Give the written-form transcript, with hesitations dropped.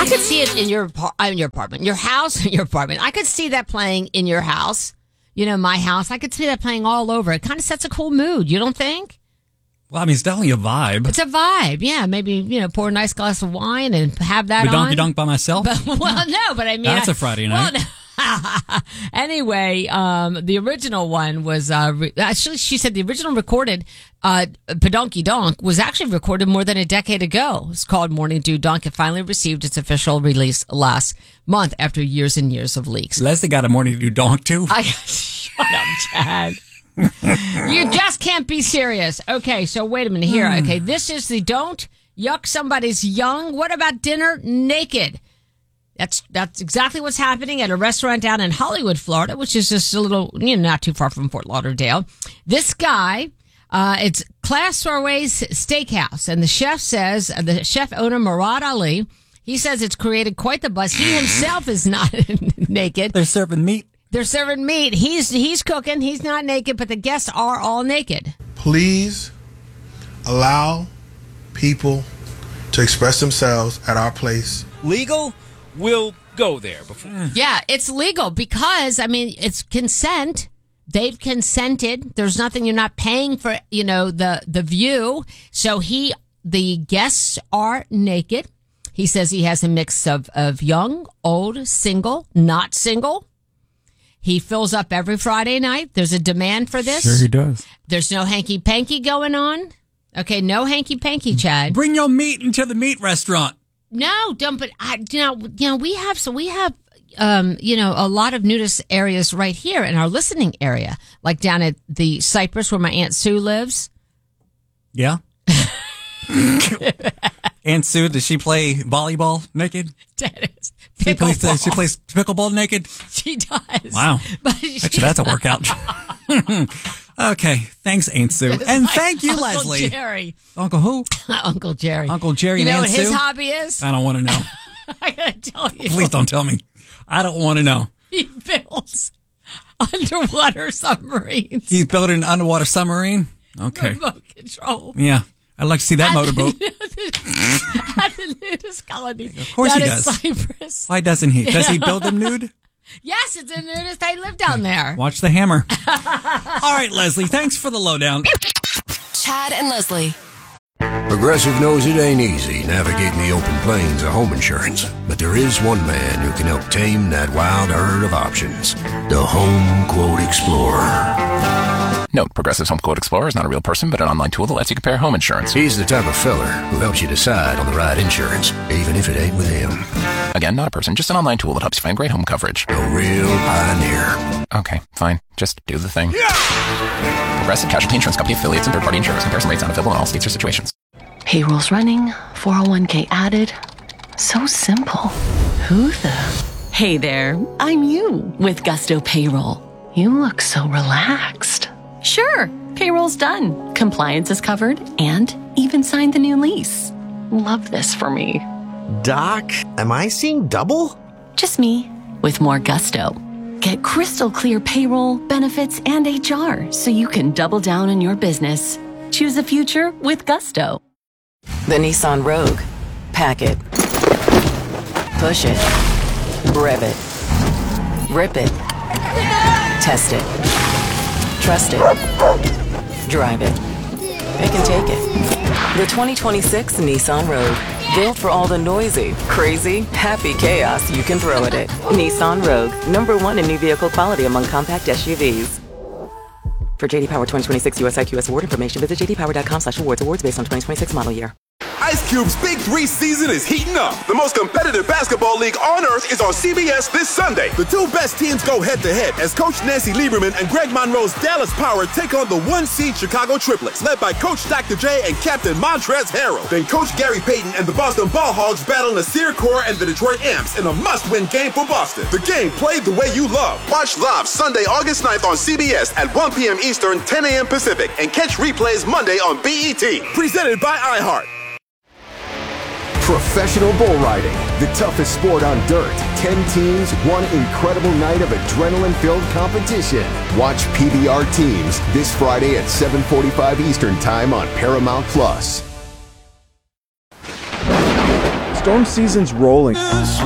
could see it in your apartment, your house, your apartment. I could see that playing in your house. You know, my house. I could see that playing all over. It kind of sets a cool mood. You don't think? Well, I mean, it's definitely a vibe. It's a vibe. Yeah, maybe, pour a nice glass of wine and have that on. Donk by myself? Well, no, but I mean... That's a Friday night. Well, anyway, the original one was... actually, she said the original recorded Pedonky Donk was actually recorded more than a decade ago. It's called Morning Dew Donk. It finally received its official release last month after years and years of leaks. Leslie got a Morning Dew Donk, too. Shut up, Chad. You just can't be serious. Okay, so wait a minute here. Okay, this is the don't yuck somebody's young. What about dinner naked? That's exactly what's happening at a restaurant down in Hollywood, Florida, which is just a little, not too far from Fort Lauderdale. This guy, it's Class Soirées Steakhouse, and the chef owner, Murad Ali, he says it's created quite the buzz. He himself is not naked. They're serving meat. They're serving meat. He's cooking. He's not naked, but the guests are all naked. Please allow people to express themselves at our place. Legal? We'll go there before. Yeah, it's legal because, it's consent. They've consented. There's nothing you're not paying for, the view. So the guests are naked. He says he has a mix of young, old, single, not single. He fills up every Friday night. There's a demand for this. Sure he does. There's no hanky-panky going on. Okay, no hanky-panky, Chad. Bring your meat into the meat restaurant. No, don't. But we have a lot of nudist areas right here in our listening area, like down at the Cypress where my Aunt Sue lives. Yeah. Aunt Sue, does she play volleyball naked? Dennis. She plays pickleball naked? She does. Wow. Actually, that's a workout. Okay. Thanks, Aunt Sue. And thank you, Uncle Leslie. Jerry. Uncle who? Uncle Jerry. Uncle Jerry and You know Aunt what Sue? his hobby is? I don't want to know. I gotta tell you. Please don't tell me. I don't want to know. He builds underwater submarines. He's building an underwater submarine? Okay. Remote control. Yeah. I'd like to see that motorboat. At the nudist colony. Of course he does. Cyprus. Why doesn't he? Does he build them nude? Yes, it's a nudist. They live down there. Watch the hammer. All right, Leslie, thanks for the lowdown. Chad and Leslie. Progressive knows it ain't easy navigating the open plains of home insurance, but there is one man who can help tame that wild herd of options. The Home Quote Explorer. Note, Progressive's Home Quote Explorer is not a real person, but an online tool that lets you compare home insurance. He's the type of feller who helps you decide on the right insurance, even if it ain't with him. Again, not a person, just an online tool that helps you find great home coverage. A real pioneer. Okay, fine. Just do the thing. Progressive Casualty Insurance Company affiliates and third-party insurers. Comparison rates not available in all states or situations. Payroll's running, 401k added. So simple. Who the? Hey there, I'm you with Gusto Payroll. You look so relaxed. Sure, payroll's done. Compliance is covered and even signed the new lease. Love this for me. Doc, am I seeing double? Just me with more gusto. Get crystal clear payroll, benefits, and HR so you can double down on your business. Choose a future with Gusto. The Nissan Rogue. Pack it. Push it. Rev it. Rip it. Test it. Trust it. Drive it. It can take it. The 2026 Nissan Rogue. Built for all the noisy, crazy, happy chaos you can throw at it. Nissan Rogue. #1 in new vehicle quality among compact SUVs. For JD Power 2026 US IQS award information, visit jdpower.com/awards. Awards based on 2026 model year. Ice Cube's Big 3 season is heating up. The most competitive basketball league on earth is on CBS this Sunday. The two best teams go head-to-head as Coach Nancy Lieberman and Greg Monroe's Dallas Power take on the 1-seed Chicago Triplets, led by Coach Dr. J and Captain Montrezl Harrell. Then Coach Gary Payton and the Boston Ball Hogs battle Nasir Kaur and the Detroit Amps in a must-win game for Boston. The game played the way you love. Watch live Sunday, August 9th on CBS at 1 p.m. Eastern, 10 a.m. Pacific, and catch replays Monday on BET. Presented by iHeart. Professional bull riding, the toughest sport on dirt. 10 teams, one incredible night of adrenaline-filled competition. Watch PBR Teams this Friday at 7:45 Eastern Time on Paramount+. storm season's rolling.